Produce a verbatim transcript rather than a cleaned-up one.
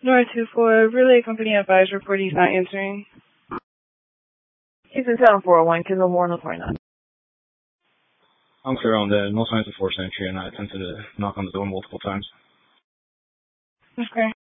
Nora two four, relay company advised report he's not answering. Houston seven four one, Kendall Moore, no twenty-nine. I'm clear on that. No signs of forced entry, and I attempted to knock on the door multiple times. Okay.